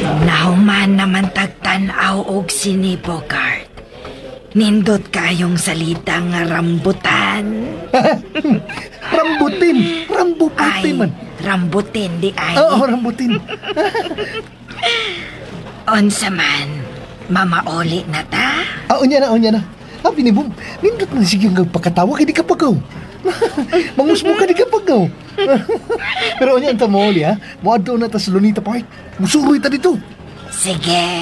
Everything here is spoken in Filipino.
Nahuman naman tagtanaw og sinibogart. Nindot kayong salita nga rambutan. Rambutin. Ay, Rambutin man. rambutin di ay. Oo, rambutin. Unsa man, mamaoli na ta? Unya na. Binibom, nindot na sige ang pagkatawa kay di ka pagaw. Mangusmo ka di ka pagaw. Pero unya, ang tamoli ha. Muadto na ta sa Lunita Park. Musuroy ta dito. Sige.